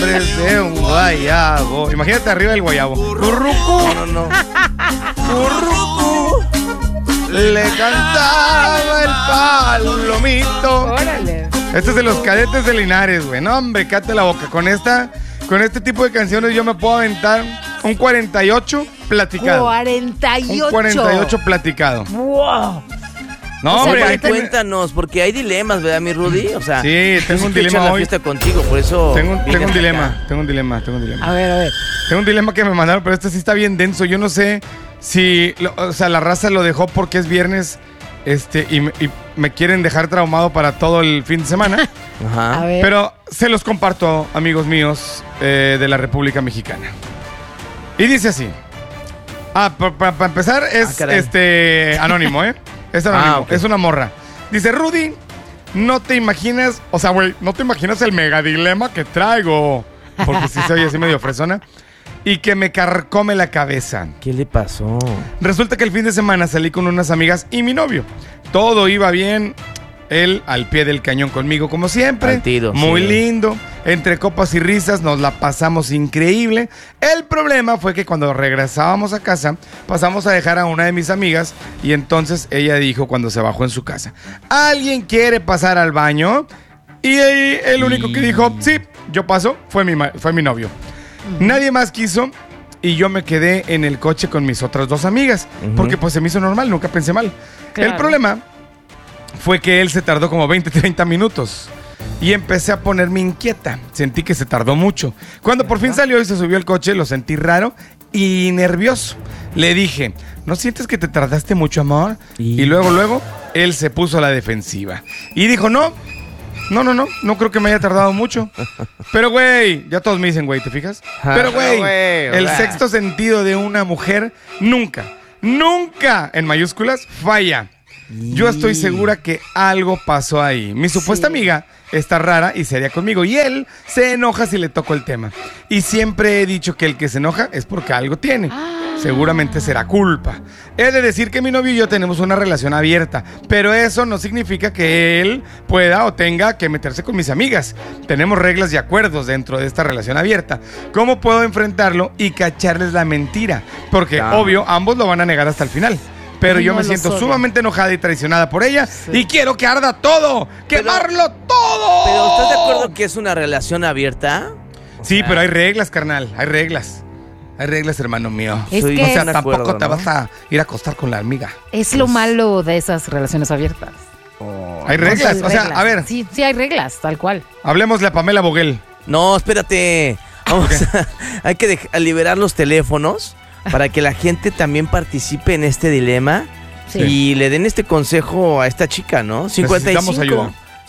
nombres de un guayabo. Imagínate arriba del guayabo. Currucu. No. Currucu. Le cantaba el palomito. Órale. Este es de los Cadetes de Linares, güey. No, hombre, cállate la boca. Con este tipo de canciones yo me puedo aventar un 48 platicado. 48. Un 48 platicado. Wow. No, O sea, hombre, Cuéntanos, porque hay dilemas, ¿verdad, mi Rudy? O sea, sí, tengo un quiero echar dilema la hoy. fiesta contigo, por eso Tengo un vine hasta dilema, acá. tengo un dilema. A ver. Tengo un dilema que me mandaron, pero este sí está bien denso. Yo no sé si, o sea, la raza lo dejó porque es viernes, y me quieren dejar traumado para todo el fin de semana. Ajá. A ver. Pero se los comparto, amigos míos, de la República Mexicana. Y dice así. Para empezar, es anónimo, ¿eh? Es anónimo, Ok. es una morra. Dice, Rudy, no te imaginas, o sea, güey, no te imaginas el mega dilema que traigo. Porque sí se oye así medio fresona. Y que me carcome la cabeza. ¿Qué le pasó? Resulta que el fin de semana salí con unas amigas y mi novio. Todo iba bien. Él al pie del cañón conmigo, como siempre. Al tiro, muy sí. lindo. Entre copas y risas nos la pasamos increíble. El problema fue que cuando regresábamos a casa, pasamos a dejar a una de mis amigas. Y entonces ella dijo cuando se bajó en su casa: ¿alguien quiere pasar al baño? Y el único que dijo, sí, yo paso, fue mi novio. Nadie más quiso. Y yo me quedé en el coche con mis otras dos amigas. Porque pues se me hizo normal, nunca pensé mal. Claro. El problema fue que él se tardó como 20, 30 minutos. Y empecé a ponerme inquieta. Sentí que se tardó mucho. Cuando por fin salió y se subió al coche, lo sentí raro y nervioso. Le dije, ¿no sientes que te tardaste mucho, amor? Y luego, él se puso a la defensiva. Y dijo, no creo que me haya tardado mucho. Pero, güey, ya todos me dicen, güey, ¿te fijas? Pero, güey, el sexto sentido de una mujer nunca, en mayúsculas, falla. Yo estoy segura que algo pasó ahí. Mi supuesta amiga está rara y seria conmigo. Y él se enoja si le toco el tema. Y siempre he dicho que el que se enoja es porque algo tiene. Seguramente será culpa. He de decir que mi novio y yo tenemos una relación abierta. Pero eso no significa que él pueda o tenga que meterse con mis amigas. Tenemos reglas y acuerdos dentro de esta relación abierta. ¿Cómo puedo enfrentarlo y cacharles la mentira? Porque, obvio, ambos lo van a negar hasta el final. Pero yo me siento sumamente enojada y traicionada por ella. Y quiero que arda todo. ¡Quemarlo todo! ¿Pero estás de acuerdo que es una relación abierta? Sí, pero hay reglas, carnal. Hay reglas. Hay reglas, hermano mío. Es Soy- que O sea, de tampoco acuerdo, te ¿no? vas a ir a acostar con la amiga. es lo malo de esas relaciones abiertas. Hay reglas. Hay O sea, reglas. a ver, Sí, hay reglas, tal cual. hablemosle a Pamela Boguel. No, espérate. Hay que liberar los teléfonos para que la gente también participe en este dilema Sí. y le den este consejo a esta chica, ¿no? Necesitamos ayuda.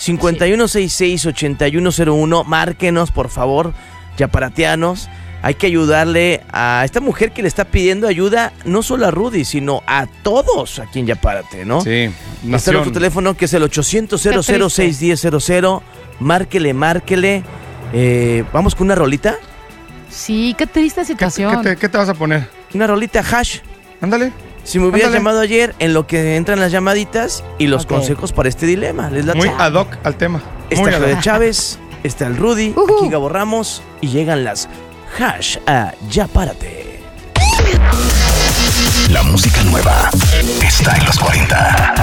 5166-8101. Márquenos, por favor, yaparatianos. Hay que ayudarle a esta mujer que le está pidiendo ayuda, no solo a Rudy, sino a todos aquí en Yapárate, ¿no? Sí, Está nuestro teléfono que es el 800-006-1000. Márquele. ¿Vamos con una rolita? Sí, qué triste situación. ¿Qué te vas a poner? Una rolita hash. Ándale. Si me hubieras Ándale. llamado ayer, en lo que entran las llamaditas y los Ok. consejos para este dilema. ¿Les late? Muy ad hoc al tema. Está Muy ad Fede hoc. Chávez, está el Rudy, aquí Gabo Ramos y llegan las hash a Yapárate. La música nueva está en los 40.